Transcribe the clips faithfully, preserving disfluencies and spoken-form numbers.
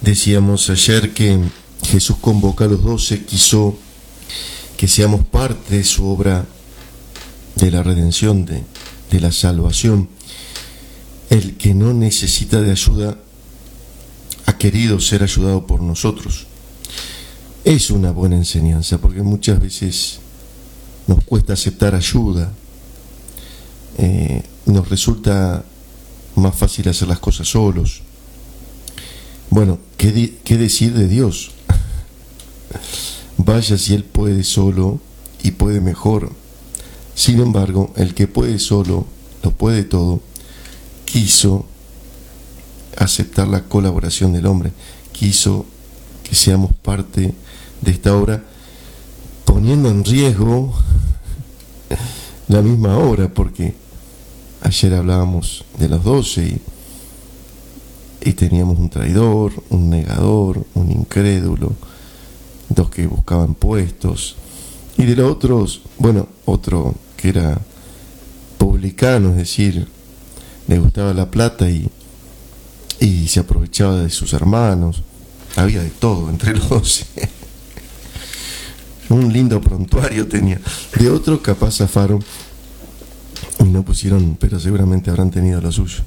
Decíamos ayer que Jesús convoca a los doce, quiso que seamos parte de su obra de la redención, de, de la salvación. El que no necesita de ayuda ha querido ser ayudado por nosotros. Es una buena enseñanza, porque muchas veces nos cuesta aceptar ayuda, eh, nos resulta más fácil hacer las cosas solos. Bueno, ¿qué, di- qué decir de Dios? Vaya si Él puede solo y puede mejor. Sin embargo, el que puede solo, lo puede todo, quiso aceptar la colaboración del hombre, quiso que seamos parte de esta obra, poniendo en riesgo la misma obra, porque ayer hablábamos de los doce y Y teníamos un traidor, un negador, un incrédulo, dos que buscaban puestos. Y de los otros, bueno, otro que era publicano, es decir, le gustaba la plata y, y se aprovechaba de sus hermanos. Había de todo entre los doce. Un lindo prontuario tenía. De otros capaz zafaron y no pusieron, pero seguramente habrán tenido lo suyo.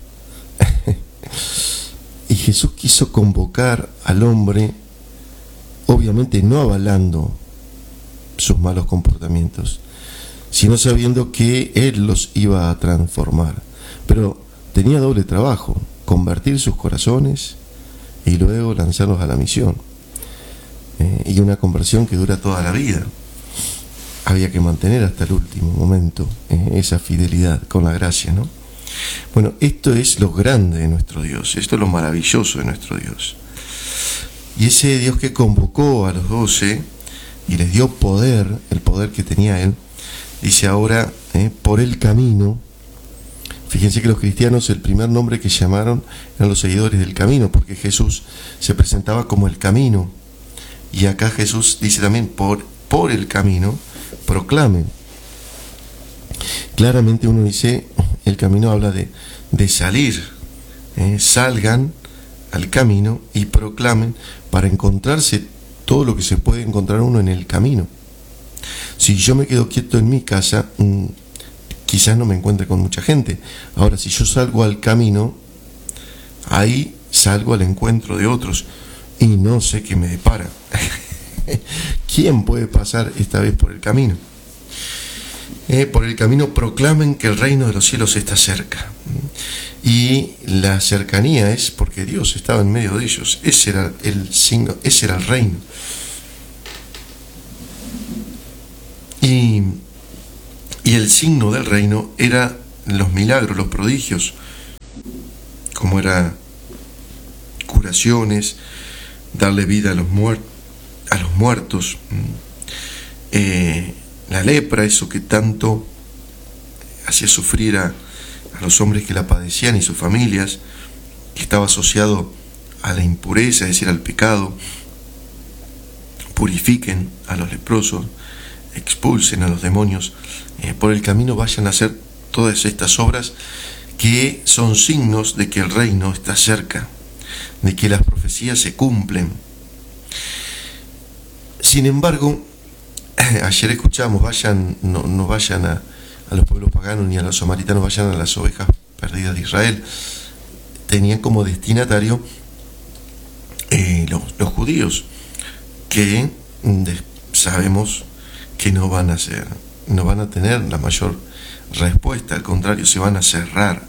Y Jesús quiso convocar al hombre, obviamente no avalando sus malos comportamientos, sino sabiendo que Él los iba a transformar. Pero tenía doble trabajo: convertir sus corazones y luego lanzarlos a la misión. Eh, y una conversión que dura toda la vida. Había que mantener hasta el último momento eh, esa fidelidad con la gracia, ¿no? Bueno, esto es lo grande de nuestro Dios, esto es lo maravilloso de nuestro Dios. Y ese Dios que convocó a los doce y les dio poder, el poder que tenía Él, dice ahora, eh, por el camino. Fíjense que los cristianos, el primer nombre que llamaron eran los seguidores del camino, porque Jesús se presentaba como el camino. Y acá Jesús dice también, por, por el camino, proclamen. Claramente uno dice, el camino habla de, de salir, eh, salgan al camino y proclamen, para encontrarse todo lo que se puede encontrar uno en el camino. Si yo me quedo quieto en mi casa, mmm, quizás no me encuentre con mucha gente. Ahora, si yo salgo al camino, ahí salgo al encuentro de otros y no sé qué me depara. ¿Quién puede pasar esta vez por el camino? Eh, por el camino proclamen que el reino de los cielos está cerca. Y la cercanía es porque Dios estaba en medio de ellos. Ese era el signo, ese era el reino. Y, y el signo del reino era los milagros, los prodigios, como era curaciones, darle vida a los, muer- a los muertos, eh, la lepra, eso que tanto hacía sufrir a, a los hombres que la padecían y sus familias, que estaba asociado a la impureza, es decir, al pecado. Purifiquen a los leprosos, expulsen a los demonios, eh, por el camino vayan a hacer todas estas obras que son signos de que el reino está cerca, de que las profecías se cumplen. Sin embargo, ayer escuchamos, vayan, no, no vayan a, a los pueblos paganos ni a los samaritanos, vayan a las ovejas perdidas de Israel. Tenían como destinatario eh, los, los judíos, que de, sabemos que no van a ser, no van a tener la mayor respuesta, al contrario, se van a cerrar.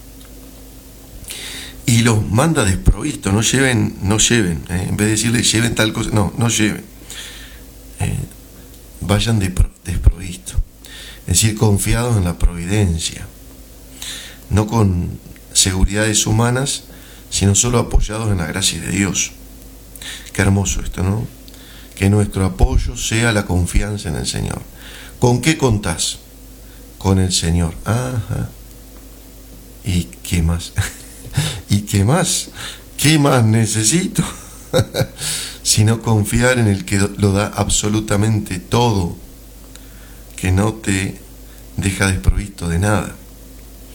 Y los manda desprovisto, no lleven, no lleven, eh, en vez de decirles lleven tal cosa, no, no lleven. Eh, vayan de desprovisto, es decir, confiados en la providencia, no con seguridades humanas, sino solo apoyados en la gracia de Dios. Qué hermoso esto, ¿no? Que nuestro apoyo sea la confianza en el Señor. ¿Con qué contás? Con el Señor. Ajá. ¿Y qué más? ¿Y qué más? ¿Qué más necesito? Sino confiar en el que lo da absolutamente todo, que no te deja desprovisto de nada.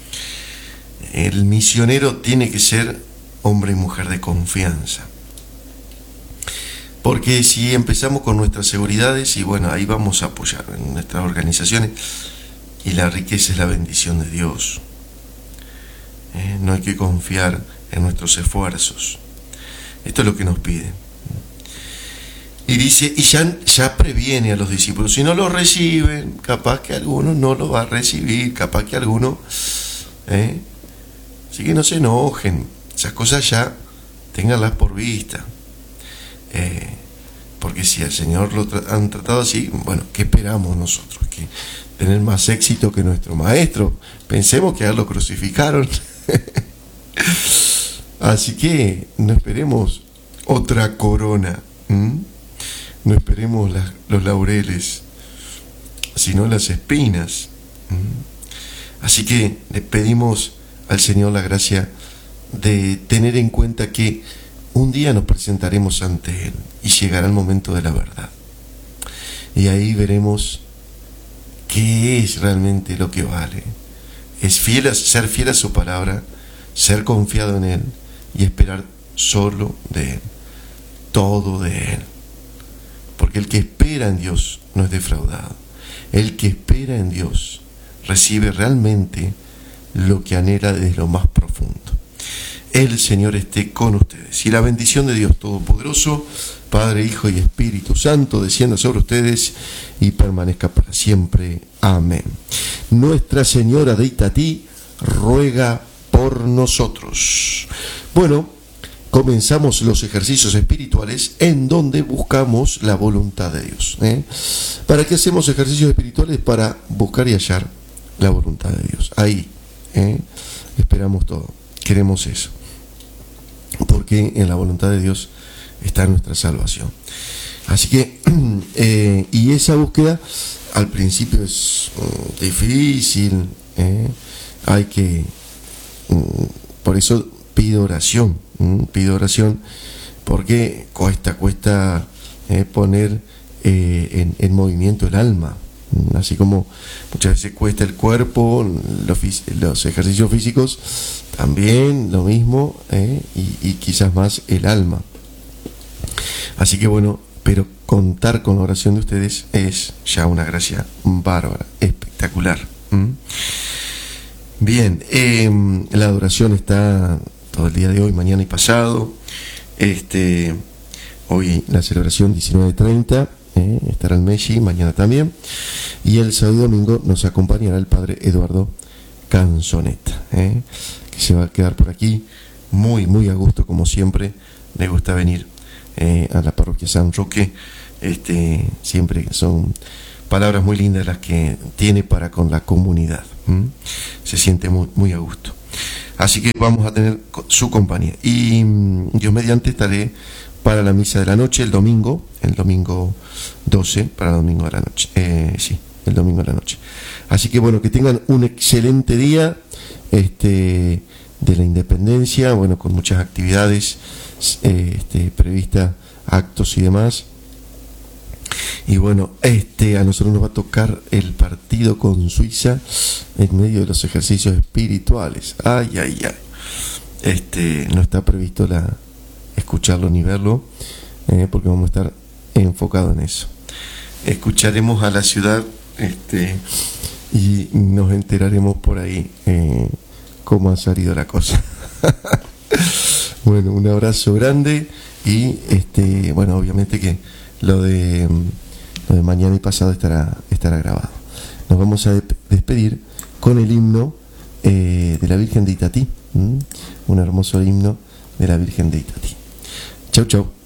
El misionero tiene que ser hombre y mujer de confianza. Porque si empezamos con nuestras seguridades, y bueno, ahí vamos a apoyar en nuestras organizaciones, y la riqueza es la bendición de Dios. Eh, no hay que confiar en nuestros esfuerzos. Esto es lo que nos pide. Y dice, y ya, ya previene a los discípulos, si no lo reciben, capaz que alguno no lo va a recibir, capaz que alguno, ¿eh? Así que no se enojen, esas cosas ya ténganlas por vista, eh, porque si al Señor lo tra- han tratado así, bueno, ¿qué esperamos nosotros? Que tener más éxito que nuestro maestro. Pensemos que a él lo crucificaron. Así que no esperemos otra corona. ¿Mm? No esperemos las, los laureles, sino las espinas. ¿Mm? Así que le pedimos al Señor la gracia de tener en cuenta que un día nos presentaremos ante Él y llegará el momento de la verdad. Y ahí veremos qué es realmente lo que vale. Es fiel a, ser fiel a su palabra, ser confiado en Él y esperar solo de Él, todo de Él. Porque el que espera en Dios no es defraudado. El que espera en Dios recibe realmente lo que anhela desde lo más profundo. El Señor esté con ustedes. Y la bendición de Dios Todopoderoso, Padre, Hijo y Espíritu Santo, descienda sobre ustedes y permanezca para siempre. Amén. Nuestra Señora de Itatí ruega por nosotros. Bueno, comenzamos los ejercicios espirituales en donde buscamos la voluntad de Dios. ¿eh? ¿Para qué hacemos ejercicios espirituales? Para buscar y hallar la voluntad de Dios. Ahí ¿eh? esperamos todo. Queremos eso. Porque en la voluntad de Dios está nuestra salvación. Así que, eh, y esa búsqueda al principio es um, difícil. ¿eh? Hay que, um, por eso pido oración. Pido oración porque cuesta, cuesta eh, poner eh, en, en movimiento el alma, así como muchas veces cuesta el cuerpo, los, los ejercicios físicos, también lo mismo, eh, y, y quizás más el alma. Así que bueno, pero contar con la oración de ustedes es ya una gracia bárbara, espectacular. ¿Mm? Bien, eh, la adoración está todo el día de hoy, mañana y pasado. Este, hoy la celebración diecinueve treinta, eh, estará el Messi, mañana también. Y el sábado y domingo nos acompañará el padre Eduardo Canzoneta, eh, que se va a quedar por aquí muy, muy a gusto, como siempre. Le gusta venir eh, a la parroquia San Roque. Este, siempre son palabras muy lindas las que tiene para con la comunidad. ¿Mm? Se siente muy, muy a gusto. Así que vamos a tener su compañía. Y Dios mediante estaré para la misa de la noche el domingo, el domingo doce, para el domingo de la noche. Eh, sí, el domingo de la noche. Así que bueno, que tengan un excelente día este, de la Independencia, bueno, con muchas actividades eh, este, previstas, actos y demás. Y bueno, este a nosotros nos va a tocar el partido con Suiza en medio de los ejercicios espirituales. Ay, ay, ay. Este, no está previsto la escucharlo ni verlo, eh, porque vamos a estar enfocados en eso. Escucharemos a la ciudad, este, y nos enteraremos por ahí eh, cómo ha salido la cosa. Bueno, un abrazo grande y este, bueno, obviamente que lo de Lo de mañana y pasado estará, estará grabado. Nos vamos a despedir con el himno eh, de la Virgen de Itatí. ¿Mm? Un hermoso himno de la Virgen de Itatí. Chau, chau.